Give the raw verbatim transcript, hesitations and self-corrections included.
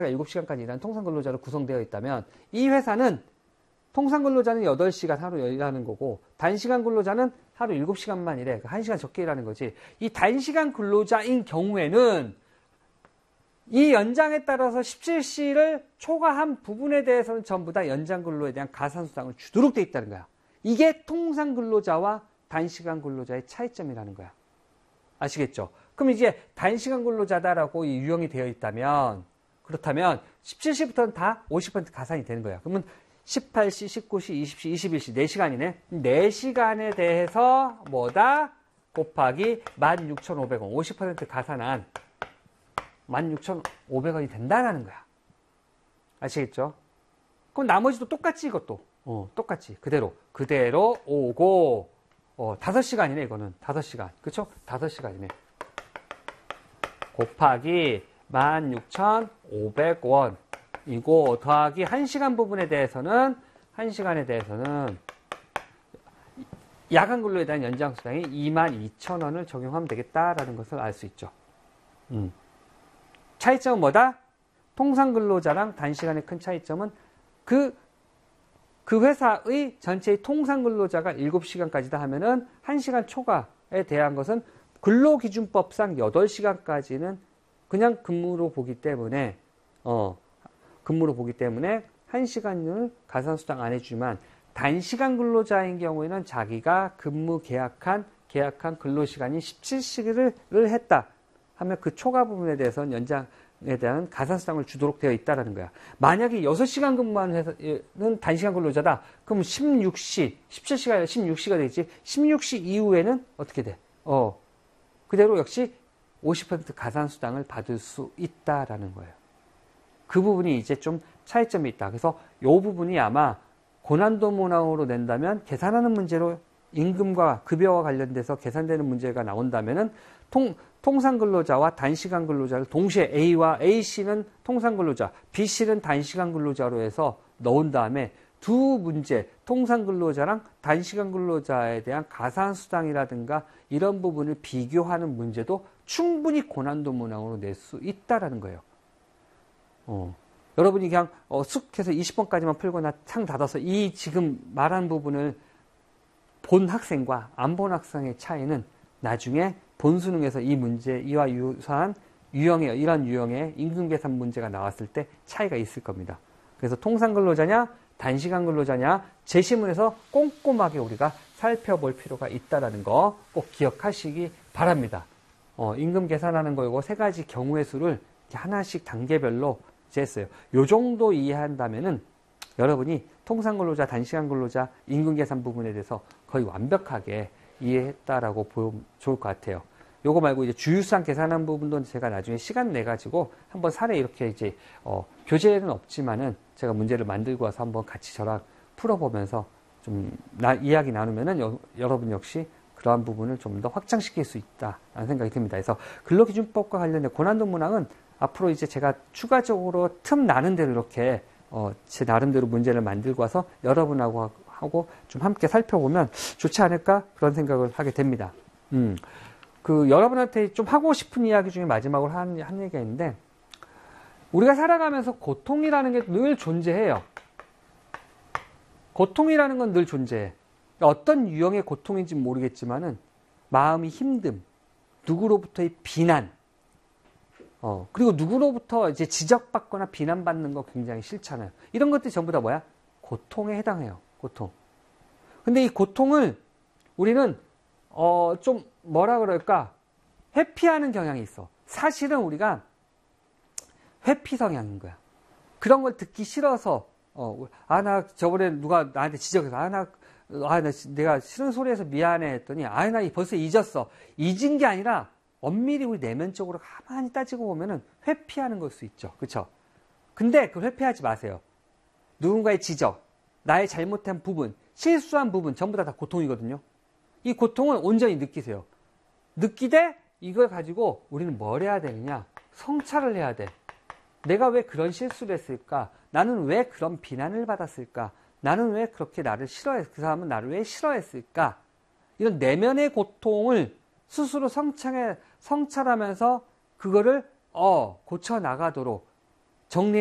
일곱 시간까지 일하는 통상근로자로 구성되어 있다면 이 회사는 통상근로자는 여덟 시간 하루 일하는 거고 단시간 근로자는 하루 일곱 시간만 일해. 한 시간 적게 일하는 거지. 이 단시간 근로자인 경우에는 이 연장에 따라서 십칠 시를 초과한 부분에 대해서는 전부 다 연장 근로에 대한 가산수당을 주도록 돼 있다는 거야. 이게 통상근로자와 단시간 근로자의 차이점이라는 거야. 아시겠죠? 그럼 이제 단시간 근로자다라고 이 유형이 되어 있다면 그렇다면 십칠 시부터는 다 오십 퍼센트 가산이 되는 거야. 그러면 십팔 시, 십구 시, 이십 시, 이십일 시 네 시간이네. 네 시간에 대해서 뭐다? 곱하기 만 육천오백 원 오십 퍼센트 가산한 만 육천오백 원이 된다라는 거야. 아시겠죠? 그럼 나머지도 똑같이 이것도 어, 똑같이 그대로 그대로 오고 어, 다섯 시간이네 이거는 다섯 시간 그쵸? 다섯 시간이네. 곱하기 만 육천오백 원이고 더하기 한 시간 부분에 대해서는 한 시간에 대해서는 야간 근로에 대한 연장수당이 이만 이천 원을 적용하면 되겠다라는 것을 알 수 있죠. 음. 차이점은 뭐다? 통상근로자랑 단시간의 큰 차이점은 그, 그 회사의 전체의 통상근로자가 일곱 시간까지다 하면은 한 시간 초과에 대한 것은 근로기준법상 여덟 시간까지는 그냥 근무로 보기 때문에, 어, 근무로 보기 때문에 한 시간을 가산수당 안 해주지만 단시간 근로자인 경우에는 자기가 근무 계약한, 계약한 근로시간이 십칠 시를 했다 하면 그 초과 부분에 대해서는 연장에 대한 가산수당을 주도록 되어 있다는 거야. 만약에 여섯 시간 근무하는 회사는 단시간 근로자다. 그럼 십육 시, 십칠 시가 아니라 십육 시가 되겠지. 십육 시 이후에는 어떻게 돼? 어, 그대로 역시 오십 퍼센트 가산수당을 받을 수 있다라는 거예요. 그 부분이 이제 좀 차이점이 있다. 그래서 이 부분이 아마 고난도 문항으로 낸다면 계산하는 문제로 임금과 급여와 관련돼서 계산되는 문제가 나온다면은 통, 통상근로자와 단시간 근로자를 동시에 A와 A씨는 통상근로자, B씨는 단시간 근로자로 해서 넣은 다음에 두 문제, 통상근로자랑 단시간 근로자에 대한 가산수당이라든가 이런 부분을 비교하는 문제도 충분히 고난도 문항으로 낼 수 있다라는 거예요. 어. 여러분이 그냥 어, 쑥 해서 이십 번까지만 풀거나 창 닫아서 이 지금 말한 부분을 본 학생과 안 본 학생의 차이는 나중에 본수능에서 이 문제, 이와 유사한 유형의, 이런 유형의 임금계산 문제가 나왔을 때 차이가 있을 겁니다. 그래서 통상근로자냐, 단시간 근로자냐, 제시문에서 꼼꼼하게 우리가 살펴볼 필요가 있다는 거 꼭 기억하시기 바랍니다. 어, 임금 계산하는 거 이거 세 가지 경우의 수를 하나씩 단계별로 이제 했어요. 요 정도 이해한다면은 여러분이 통상근로자, 단시간 근로자, 임금 계산 부분에 대해서 거의 완벽하게 이해했다라고 보면 좋을 것 같아요. 요거 말고 이제 주유수당 계산한 부분도 제가 나중에 시간 내 가지고 한번 사례 이렇게 이제 어, 교재는 없지만은 제가 문제를 만들고 와서 한번 같이 저랑 풀어보면서 좀 나, 이야기 나누면은 여, 여러분 역시 그러한 부분을 좀 더 확장시킬 수 있다라는 생각이 듭니다. 그래서 근로기준법과 관련된 고난도 문항은 앞으로 이제 제가 추가적으로 틈 나는 대로 이렇게 어, 제 나름대로 문제를 만들고 와서 여러분하고 하고 좀 함께 살펴보면 좋지 않을까 그런 생각을 하게 됩니다. 음, 그 여러분한테 좀 하고 싶은 이야기 중에 마지막으로 한, 한 얘기가 있는데 우리가 살아가면서 고통이라는 게 늘 존재해요. 고통이라는 건 늘 존재해. 어떤 유형의 고통인지 모르겠지만은 마음이 힘듦, 누구로부터의 비난, 어, 그리고 누구로부터 이제 지적받거나 비난받는 거 굉장히 싫잖아요. 이런 것들이 전부 다 뭐야? 고통에 해당해요. 고통. 근데 이 고통을 우리는 어, 좀 뭐라 그럴까? 회피하는 경향이 있어. 사실은 우리가 회피 성향인 거야. 그런 걸 듣기 싫어서 어, 아, 나 저번에 누가 나한테 지적해서 아, 나, 아, 나 내가 싫은 소리해서 미안해 했더니 아, 나 벌써 잊었어. 잊은 게 아니라 엄밀히 우리 내면적으로 가만히 따지고 보면은 회피하는 걸 수 있죠. 그쵸? 근데 그걸 회피하지 마세요. 누군가의 지적, 나의 잘못한 부분, 실수한 부분 전부 다, 다 고통이거든요. 이 고통을 온전히 느끼세요. 느끼되 이걸 가지고 우리는 뭘 해야 되느냐? 성찰을 해야 돼. 내가 왜 그런 실수를 했을까? 나는 왜 그런 비난을 받았을까? 나는 왜 그렇게 나를 싫어했, 그 사람은 나를 왜 싫어했을까? 이런 내면의 고통을 스스로 성찰해, 성찰하면서 그거를 어, 고쳐 나가도록 정리